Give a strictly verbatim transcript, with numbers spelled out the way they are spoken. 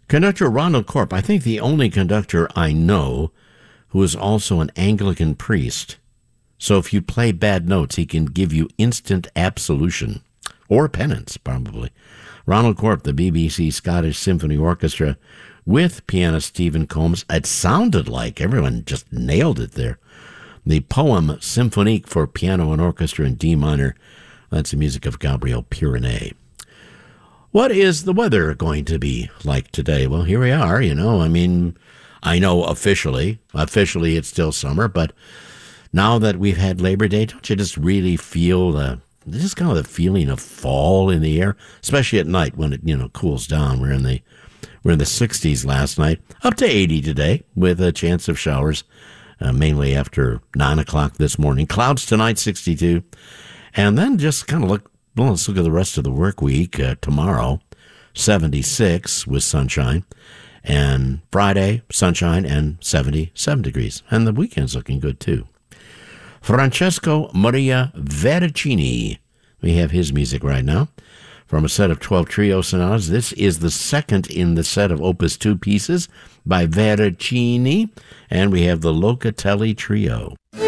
Conductor Ronald Corp, I think the only conductor I know who is also an Anglican priest. So if you play bad notes, he can give you instant absolution. Or penance, probably. Ronald Corp, the B B C Scottish Symphony Orchestra, with pianist Stephen Combs. It sounded like everyone just nailed it there. The poem Symphonique for piano and orchestra in D minor. That's the music of Gabriel Pyrénées. What is the weather going to be like today? Well, here we are, you know. I mean, I know officially, officially it's still summer, but now that we've had Labor Day, don't you just really feel the, just kind of the feeling of fall in the air, especially at night when it, you know, cools down. We're in the, we're in the sixties last night, up to eighty today with a chance of showers, uh, mainly after nine o'clock this morning. Clouds tonight, sixty-two. And then just kind of look, well, let's look at the rest of the work week. Uh, tomorrow, seventy-six with sunshine. And Friday, sunshine and seventy-seven degrees. And the weekend's looking good, too. Francesco Maria Veracini. We have his music right now. From a set of twelve trio sonatas. This is the second in the set of Opus two pieces by Veracini. And we have the Locatelli Trio.